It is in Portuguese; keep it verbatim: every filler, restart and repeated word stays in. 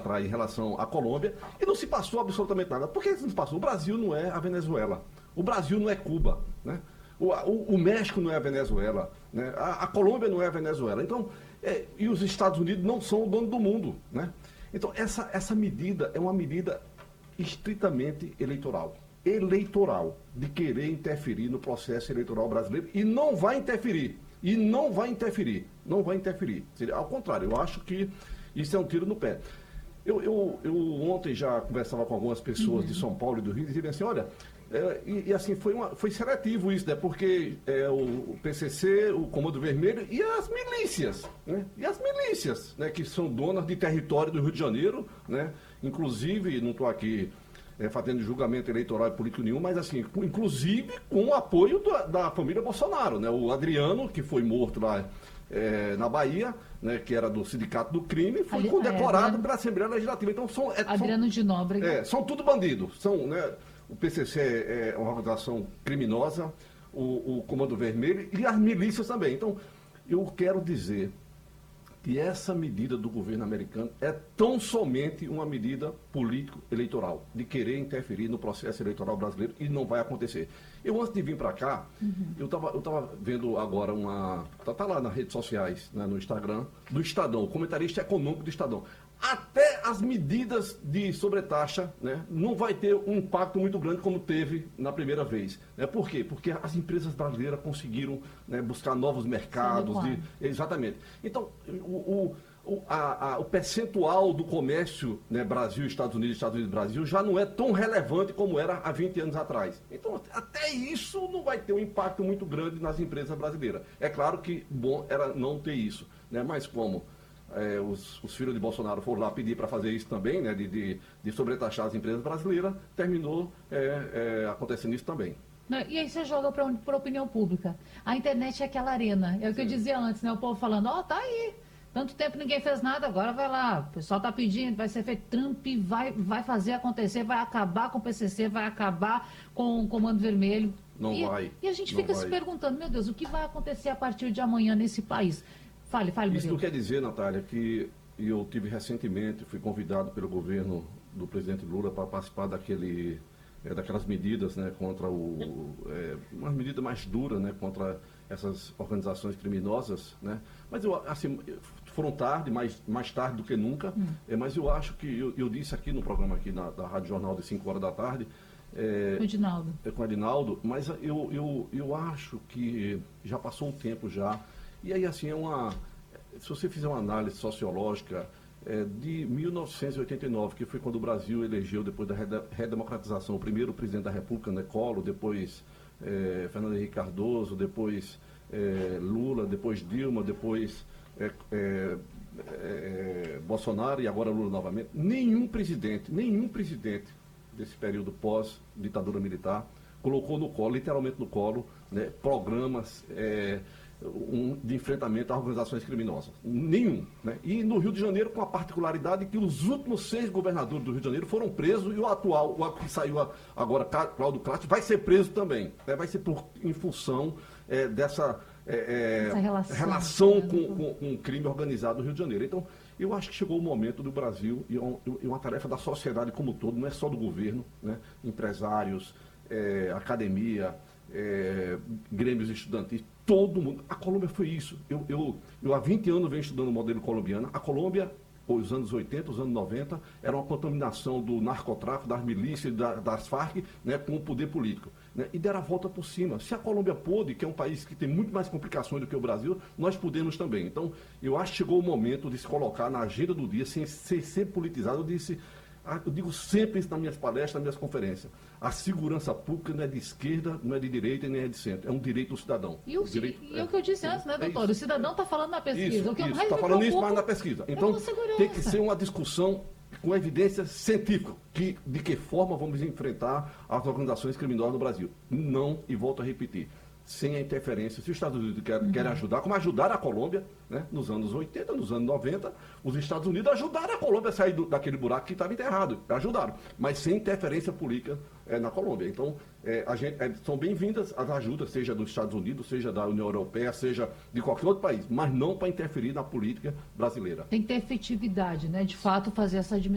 atrás em relação à Colômbia e não se passou absolutamente nada. Por que não se passou? O Brasil não é a Venezuela. O Brasil não é Cuba, né? O, o, o México não é a Venezuela, né? a, a Colômbia não é a Venezuela. Então, é, e os Estados Unidos não são o dono do mundo, né? Então, essa, essa medida é uma medida estritamente eleitoral. Eleitoral, de querer interferir no processo eleitoral brasileiro e não vai interferir. E não vai interferir. Não vai interferir. Ao contrário, eu acho que isso é um tiro no pé. Eu, eu, eu ontem já conversava com algumas pessoas uhum. de São Paulo e do Rio e diziam assim, olha, é, e, e assim, foi, uma, foi seletivo isso, né? Porque é, o, o P C C, o Comando Vermelho e as milícias, né? E as milícias, né? Que são donas de território do Rio de Janeiro, né? Inclusive, não estou aqui é, fazendo julgamento eleitoral e político nenhum, mas assim, com, inclusive com o apoio da, da família Bolsonaro, né? O Adriano, que foi morto lá É, na Bahia, né, que era do Sindicato do Crime, foi Ali, condecorado é, Adriano, pela Assembleia Legislativa. Então, são, é, Adriano são, de Nóbrega. É, são tudo bandidos. São, né, o P C C é uma organização criminosa, o, o Comando Vermelho e as milícias também. Então, eu quero dizer que essa medida do governo americano é tão somente uma medida político-eleitoral, de querer interferir no processo eleitoral brasileiro, e não vai acontecer. Eu, antes de vir para cá, uhum. eu estava eu tava vendo agora uma... Está tá lá nas redes sociais, né, no Instagram, do Estadão, o comentarista econômico do Estadão. Até as medidas de sobretaxa, né, não vai ter um impacto muito grande como teve na primeira vez. Né? Por quê? Porque as empresas brasileiras conseguiram, né, buscar novos mercados. De, exatamente. Então, o, o, a, a, o percentual do comércio, né, Brasil, Estados Unidos, Estados Unidos, Brasil, já não é tão relevante como era há vinte anos atrás. Então, até isso não vai ter um impacto muito grande nas empresas brasileiras. É claro que bom era não ter isso, né? Mas como... É, os, os filhos de Bolsonaro foram lá pedir para fazer isso também, né, de, de, de sobretaxar as empresas brasileiras, terminou é, é, acontecendo isso também. Não, e aí você joga para a opinião pública. A internet é aquela arena. É o que Sim. eu dizia antes, né? O povo falando, ó, oh, tá aí. Tanto tempo ninguém fez nada, agora vai lá. O pessoal tá pedindo, vai ser feito. Trump vai, vai fazer acontecer, vai acabar com o P C C, vai acabar com o Comando Vermelho. Não e, vai. E a gente não fica vai. se perguntando, meu Deus, o que vai acontecer a partir de amanhã nesse país? Fale, fale, Isso não quer dizer, Natália, que eu tive recentemente, fui convidado pelo governo do presidente Lula para participar daquele, é, daquelas medidas, né, contra o... É, umas medidas mais duras, né, contra essas organizações criminosas, né? Mas eu, assim, foram tarde, mais, mais tarde do que nunca, hum. é, mas eu acho que, eu, eu disse aqui no programa aqui na, da Rádio Jornal de cinco horas da tarde, é, com o Edinaldo. É, com o Edinaldo, mas eu, eu, eu acho que já passou um tempo já. E aí, assim, é uma... Se você fizer uma análise sociológica é, de mil novecentos e oitenta e nove, que foi quando o Brasil elegeu, depois da redemocratização, o primeiro presidente da República, né, Collor, depois é, Fernando Henrique Cardoso, depois é, Lula, depois Dilma, depois é, é, é, Bolsonaro e agora Lula novamente. Nenhum presidente, nenhum presidente desse período pós-ditadura militar colocou no colo, literalmente no colo, né, programas... É, Um, de enfrentamento a organizações criminosas. Nenhum. Né? E no Rio de Janeiro, com a particularidade que os últimos seis governadores do Rio de Janeiro foram presos e o atual, o que saiu agora, Cláudio Castro, vai ser preso também. Né? Vai ser por, em função é, dessa é, Essa relação, relação né? com, com, com o crime organizado no Rio de Janeiro. Então, eu acho que chegou o momento do Brasil, e uma tarefa da sociedade como um todo, não é só do governo, né? Empresários, é, academia, é, grêmios estudantis, todo mundo. A Colômbia foi isso. Eu, eu, eu há vinte anos venho estudando o modelo colombiano. A Colômbia, os anos oitenta, os anos noventa, era uma contaminação do narcotráfico, das milícias, da, das Farc, né, com o poder político. Né, e deram a volta por cima. Se a Colômbia pôde, que é um país que tem muito mais complicações do que o Brasil, nós podemos também. Então, eu acho que chegou o momento de se colocar na agenda do dia, sem, sem ser politizado. Eu disse... Eu digo sempre isso nas minhas palestras, nas minhas conferências. A segurança pública não é de esquerda, não é de direita e nem é de centro. É um direito do cidadão. E o, o, direito, e é, o que eu disse antes, né, doutor? É o cidadão está falando na pesquisa. Isso, o que isso, está falando isso mais na pesquisa. Então, é tem que ser uma discussão com evidência científica. Que, de que forma vamos enfrentar as organizações criminosas no Brasil. Não, e volto a repetir, sem a interferência. Se os Estados Unidos querem uhum. quer ajudar, como ajudaram a Colômbia, né, nos anos oitenta, nos anos noventa, os Estados Unidos ajudaram a Colômbia a sair do, daquele buraco que estava enterrado. Ajudaram, mas sem interferência política é, na Colômbia. Então, é, a gente, é, são bem-vindas as ajudas, seja dos Estados Unidos, seja da União Europeia, seja de qualquer outro país, mas não para interferir na política brasileira. Tem que ter efetividade, né? De fato, fazer essa